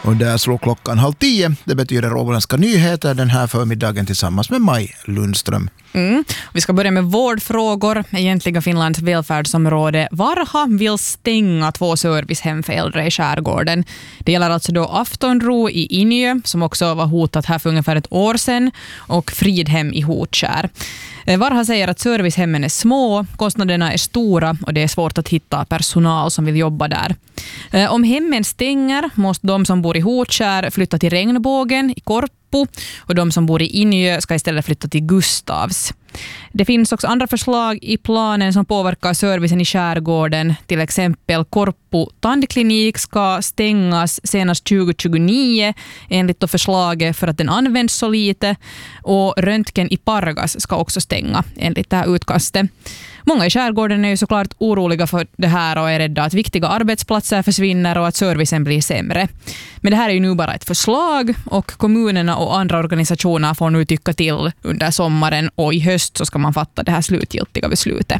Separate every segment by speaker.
Speaker 1: Och där slår klockan 9:30. Det betyder åländska nyheter den här förmiddagen tillsammans med Maj Lundström.
Speaker 2: Vi ska börja med vårdfrågor. Egentligen Finlands välfärdsområde Varha vill stänga 2 servicehem för äldre i skärgården. Det gäller alltså då Aftonro i Injö, som också var hotat här för ungefär ett år sedan, och Fridhem i Hotskär. Varha säger att servicehemmen är små, kostnaderna är stora och det är svårt att hitta personal som vill jobba där. Om hemmen stänger måste de som bor i Hotskär flytta till Regnbågen i Korpo och de som bor i Injö ska istället flytta till Gustavs. Det finns också andra förslag i planen som påverkar servicen i skärgården. Till exempel Korpo tandklinik ska stängas senast 2029 enligt förslaget för att den används så lite. Och röntgen i Pargas ska också stänga enligt det här utkastet. Många i skärgården är ju såklart oroliga för det här och är rädda att viktiga arbetsplatser försvinner och att servicen blir sämre. Men det här är ju nu bara ett förslag och kommunerna och andra organisationer får nu tycka till under sommaren och i höst så ska man fatta det här slutgiltiga beslutet.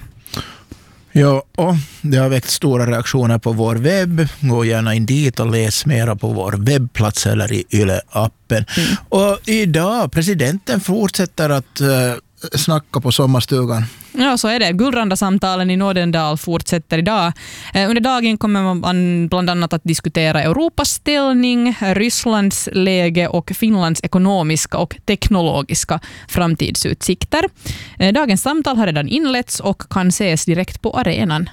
Speaker 1: Ja, och det har väckt stora reaktioner på vår webb. Gå gärna in dit och läs mera på vår webbplats eller i Yle-appen. Och idag, presidenten fortsätter att snacka på sommarstugan.
Speaker 2: Ja, så är det. Guldranda-samtalen i Nordendal fortsätter idag. Under dagen kommer man bland annat att diskutera Europas ställning, Rysslands läge och Finlands ekonomiska och teknologiska framtidsutsikter. Dagens samtal har redan inletts och kan ses direkt på arenan.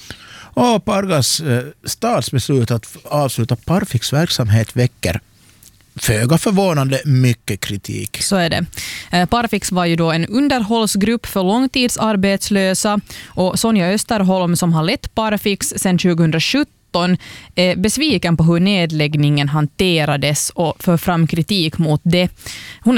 Speaker 1: Och Pargas statsbeslut att avsluta Parfiks verksamhet väcker föga förvånande mycket kritik.
Speaker 2: Så är det. Parfix var ju då en underhållsgrupp för långtidsarbetslösa och Sonja Österholm som har lett Parfix sedan 2017 är besviken på hur nedläggningen hanterades och för fram kritik mot det. Hon